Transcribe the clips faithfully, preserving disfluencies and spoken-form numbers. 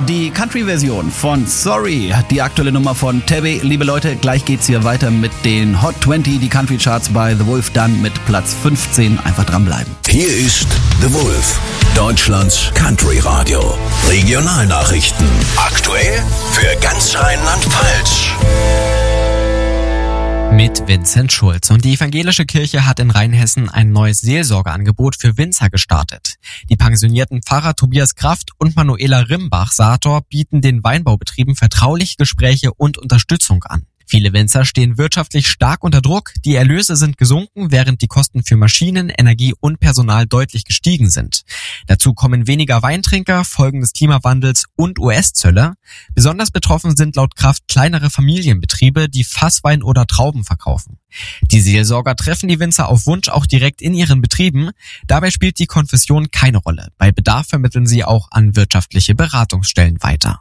die Country-Version von Sorry, die aktuelle Nummer von Tabby. Liebe Leute, gleich geht's hier weiter mit den Hot zwanzig, die Country-Charts bei The Wolf, dann mit Platz fünfzehn. Einfach dranbleiben. Hier ist The Wolf, Deutschlands Country-Radio. Regionalnachrichten. Aktuell für ganz Rheinland-Pfalz. Mit Vincent Schulz. Und die evangelische Kirche hat in Rheinhessen ein neues Seelsorgeangebot für Winzer gestartet. Die pensionierten Pfarrer Tobias Kraft und Manuela Rimbach-Sator bieten den Weinbaubetrieben vertrauliche Gespräche und Unterstützung an. Viele Winzer stehen wirtschaftlich stark unter Druck. Die Erlöse sind gesunken, während die Kosten für Maschinen, Energie und Personal deutlich gestiegen sind. Dazu kommen weniger Weintrinker, Folgen des Klimawandels und U S-Zölle. Besonders betroffen sind laut Kraft kleinere Familienbetriebe, die Fasswein oder Trauben verkaufen. Die Seelsorger treffen die Winzer auf Wunsch auch direkt in ihren Betrieben. Dabei spielt die Konfession keine Rolle. Bei Bedarf vermitteln sie auch an wirtschaftliche Beratungsstellen weiter.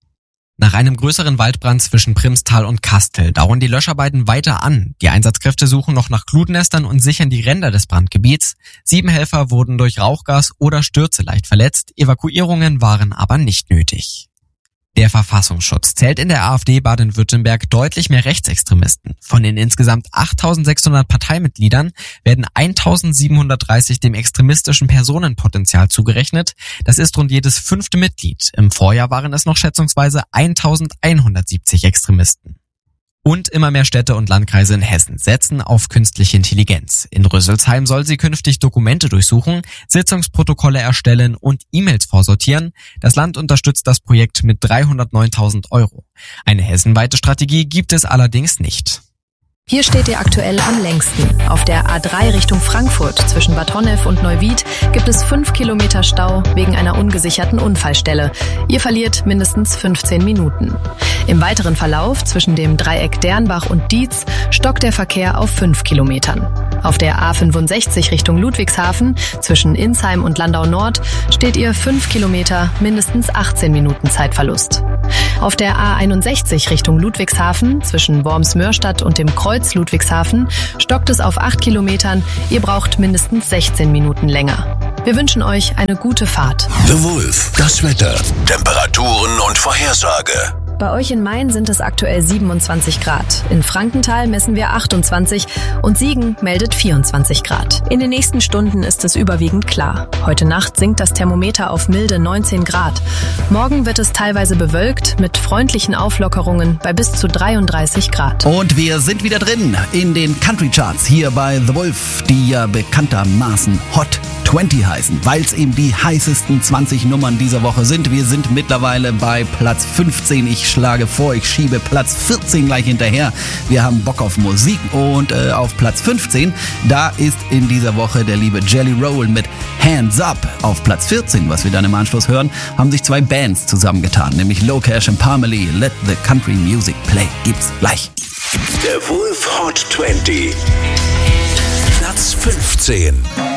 Nach einem größeren Waldbrand zwischen Primstal und Kastel dauern die Löscharbeiten weiter an. Die Einsatzkräfte suchen noch nach Glutnestern und sichern die Ränder des Brandgebiets. Sieben Helfer wurden durch Rauchgas oder Stürze leicht verletzt. Evakuierungen waren aber nicht nötig. Der Verfassungsschutz zählt in der AfD Baden-Württemberg deutlich mehr Rechtsextremisten. Von den insgesamt achttausendsechshundert Parteimitgliedern werden eintausendsiebenhundertdreißig dem extremistischen Personenpotenzial zugerechnet. Das ist rund jedes fünfte Mitglied. Im Vorjahr waren es noch schätzungsweise eintausendeinhundertsiebzig Extremisten. Und immer mehr Städte und Landkreise in Hessen setzen auf künstliche Intelligenz. In Rüsselsheim soll sie künftig Dokumente durchsuchen, Sitzungsprotokolle erstellen und E-Mails vorsortieren. Das Land unterstützt das Projekt mit dreihundertneuntausend Euro. Eine hessenweite Strategie gibt es allerdings nicht. Hier steht ihr aktuell am längsten. Auf der A drei Richtung Frankfurt zwischen Bad Honnef und Neuwied gibt es fünf Kilometer Stau wegen einer ungesicherten Unfallstelle. Ihr verliert mindestens fünfzehn Minuten. Im weiteren Verlauf zwischen dem Dreieck Dernbach und Dietz stockt der Verkehr auf fünf Kilometern. Auf der A fünfundsechzig Richtung Ludwigshafen zwischen Insheim und Landau Nord steht ihr fünf Kilometer, mindestens achtzehn Minuten Zeitverlust. Auf der A einundsechzig Richtung Ludwigshafen zwischen Worms-Mörstadt und dem Kreuz Ludwigshafen stockt es auf acht Kilometern. Ihr braucht mindestens sechzehn Minuten länger. Wir wünschen euch eine gute Fahrt. The Wolf, das Wetter, Temperaturen und Vorhersage. Bei euch in Main sind es aktuell siebenundzwanzig Grad. In Frankenthal messen wir achtundzwanzig und Siegen meldet vierundzwanzig Grad. In den nächsten Stunden ist es überwiegend klar. Heute Nacht sinkt das Thermometer auf milde neunzehn Grad. Morgen wird es teilweise bewölkt mit freundlichen Auflockerungen bei bis zu dreiunddreißig Grad. Und wir sind wieder drin in den Country Charts hier bei The Wolf, die ja bekanntermaßen Hot zwanzig heißen, weil es eben die heißesten zwanzig Nummern dieser Woche sind. Wir sind mittlerweile bei Platz fünfzehn. Ich schlage vor, ich schiebe Platz vierzehn gleich hinterher. Wir haben Bock auf Musik und äh, auf Platz fünfzehn, da ist in dieser Woche der liebe Jelly Roll mit Hands Up. Auf Platz vierzehn, was wir dann im Anschluss hören, haben sich zwei Bands zusammengetan, nämlich Low Cash und Parmalee. Let the Country Music Play. Gibt's gleich. Der Wolf Hot zwanzig. Platz fünfzehn.